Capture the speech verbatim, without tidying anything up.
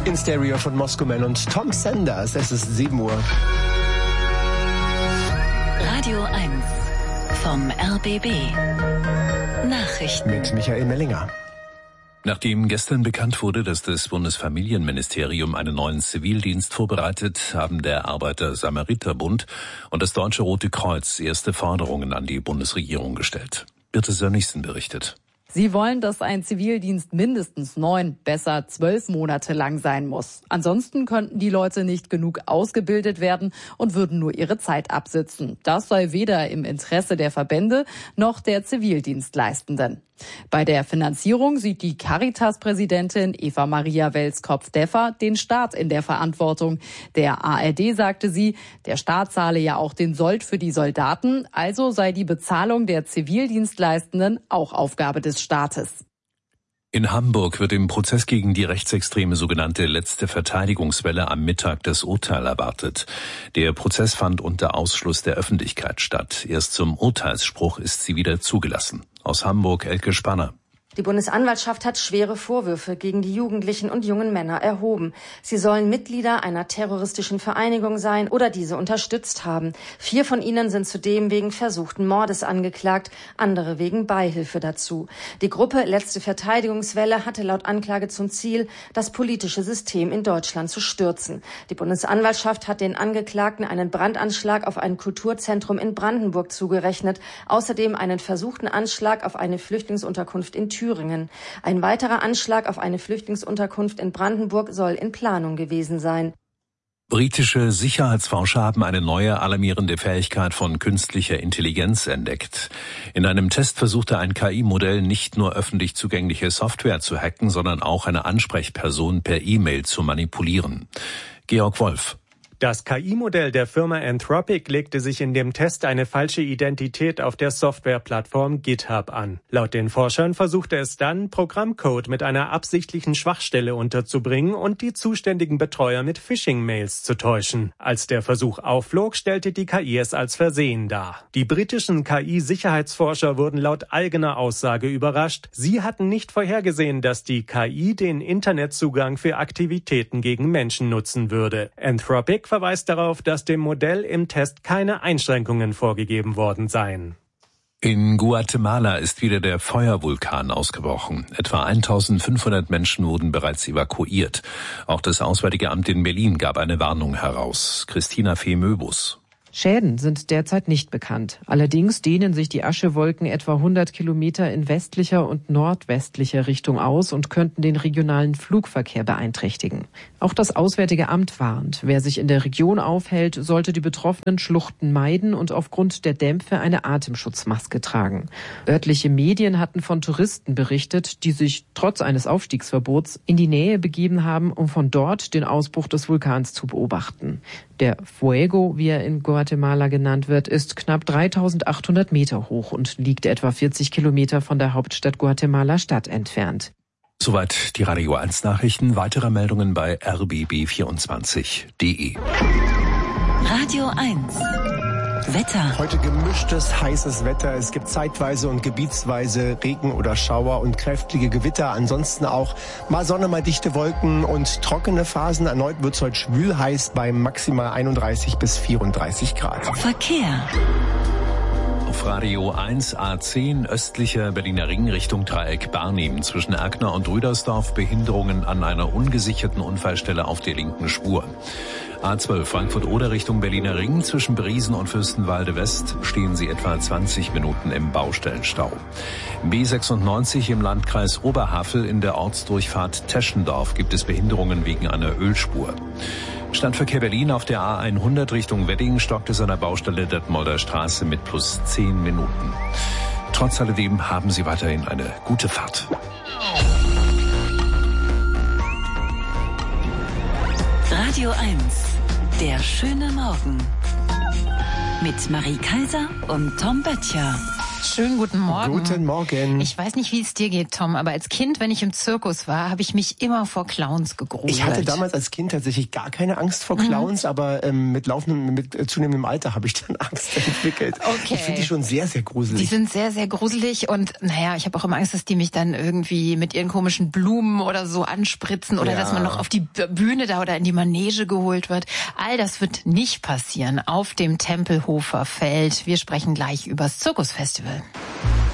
In Stereo von Moscow Man und Tom Sanders. Es ist sieben Uhr. Radio eins vom R B B. Nachrichten mit Michael Mellinger. Nachdem gestern bekannt wurde, dass das Bundesfamilienministerium einen neuen Zivildienst vorbereitet, haben der Arbeiter-Samariter-Bund und das Deutsche Rote Kreuz erste Forderungen an die Bundesregierung gestellt. Birte Sönnigsen berichtet. Sie wollen, dass ein Zivildienst mindestens neun, besser zwölf Monate lang sein muss. Ansonsten könnten die Leute nicht genug ausgebildet werden und würden nur ihre Zeit absitzen. Das sei weder im Interesse der Verbände noch der Zivildienstleistenden. Bei der Finanzierung sieht die Caritas-Präsidentin Eva Maria Welskopf-Deffer den Staat in der Verantwortung. Der A R D sagte sie, der Staat zahle ja auch den Sold für die Soldaten, also sei die Bezahlung der Zivildienstleistenden auch Aufgabe des Staates. In Hamburg wird im Prozess gegen die rechtsextreme sogenannte letzte Verteidigungswelle am Mittag das Urteil erwartet. Der Prozess fand unter Ausschluss der Öffentlichkeit statt. Erst zum Urteilsspruch ist sie wieder zugelassen. Aus Hamburg Elke Spanner. Die Bundesanwaltschaft hat schwere Vorwürfe gegen die Jugendlichen und jungen Männer erhoben. Sie sollen Mitglieder einer terroristischen Vereinigung sein oder diese unterstützt haben. Vier von ihnen sind zudem wegen versuchten Mordes angeklagt, andere wegen Beihilfe dazu. Die Gruppe Letzte Verteidigungswelle hatte laut Anklage zum Ziel, das politische System in Deutschland zu stürzen. Die Bundesanwaltschaft hat den Angeklagten einen Brandanschlag auf ein Kulturzentrum in Brandenburg zugerechnet, außerdem einen versuchten Anschlag auf eine Flüchtlingsunterkunft in Thüringen. Thüringen. Ein weiterer Anschlag auf eine Flüchtlingsunterkunft in Brandenburg soll in Planung gewesen sein. Britische Sicherheitsforscher haben eine neue alarmierende Fähigkeit von künstlicher Intelligenz entdeckt. In einem Test versuchte ein K I-Modell nicht nur öffentlich zugängliche Software zu hacken, sondern auch eine Ansprechperson per E-Mail zu manipulieren. Georg Wolf. Das K I-Modell der Firma Anthropic legte sich in dem Test eine falsche Identität auf der Softwareplattform GitHub an. Laut den Forschern versuchte es dann, Programmcode mit einer absichtlichen Schwachstelle unterzubringen und die zuständigen Betreuer mit Phishing-Mails zu täuschen. Als der Versuch aufflog, stellte die K I es als Versehen dar. Die britischen K I-Sicherheitsforscher wurden laut eigener Aussage überrascht. Sie hatten nicht vorhergesehen, dass die K I den Internetzugang für Aktivitäten gegen Menschen nutzen würde. Anthropic verweist darauf, dass dem Modell im Test keine Einschränkungen vorgegeben worden seien. In Guatemala ist wieder der Feuervulkan ausgebrochen. Etwa eintausendfünfhundert Menschen wurden bereits evakuiert. Auch das Auswärtige Amt in Berlin gab eine Warnung heraus. Christina Fee-Möbus. Schäden sind derzeit nicht bekannt. Allerdings dehnen sich die Aschewolken etwa hundert Kilometer in westlicher und nordwestlicher Richtung aus und könnten den regionalen Flugverkehr beeinträchtigen. Auch das Auswärtige Amt warnt, wer sich in der Region aufhält, sollte die betroffenen Schluchten meiden und aufgrund der Dämpfe eine Atemschutzmaske tragen. Örtliche Medien hatten von Touristen berichtet, die sich trotz eines Aufstiegsverbots in die Nähe begeben haben, um von dort den Ausbruch des Vulkans zu beobachten. Der Fuego, wie er in Guatemala genannt wird, ist knapp dreitausendachthundert Meter hoch und liegt etwa vierzig Kilometer von der Hauptstadt Guatemala-Stadt entfernt. Soweit die Radio eins Nachrichten. Weitere Meldungen bei r b b vierundzwanzig punkt d e. Radio eins. Wetter. Heute gemischtes, heißes Wetter. Es gibt zeitweise und gebietsweise Regen oder Schauer und kräftige Gewitter. Ansonsten auch mal Sonne, mal dichte Wolken und trockene Phasen. Erneut wird es heute schwül heiß bei maximal einunddreißig bis vierunddreißig Grad. Verkehr. Auf Radio eins A zehn östlicher Berliner Ring Richtung Dreieck Barnim zwischen Erkner und Rüdersdorf Behinderungen an einer ungesicherten Unfallstelle auf der linken Spur. A zwölf Frankfurt-Oder Richtung Berliner Ring zwischen Briesen und Fürstenwalde West stehen Sie etwa zwanzig Minuten im Baustellenstau. B sechsundneunzig im Landkreis Oberhavel in der Ortsdurchfahrt Teschendorf gibt es Behinderungen wegen einer Ölspur. Stadtverkehr Berlin auf der A hundert Richtung Wedding stockt es an der Baustelle Detmolder Straße mit plus zehn Minuten. Trotz alledem haben Sie weiterhin eine gute Fahrt. Radio eins. Der schöne Morgen. Mit Marie Kaiser und Tom Böttcher. Schönen guten Morgen. Guten Morgen. Ich weiß nicht, wie es dir geht, Tom, aber als Kind, wenn ich im Zirkus war, habe ich mich immer vor Clowns gegruselt. Ich hatte damals als Kind tatsächlich gar keine Angst vor Clowns, mhm. aber ähm, mit laufendem, mit äh, zunehmendem Alter habe ich dann Angst entwickelt. Okay. Ich finde die schon sehr, sehr gruselig. Die sind sehr, sehr gruselig und naja, ich habe auch immer Angst, dass die mich dann irgendwie mit ihren komischen Blumen oder so anspritzen oder ja. dass man noch auf die Bühne da oder in die Manege geholt wird. All das wird nicht passieren auf dem Tempelhofer Feld. Wir sprechen gleich übers Zirkusfestival.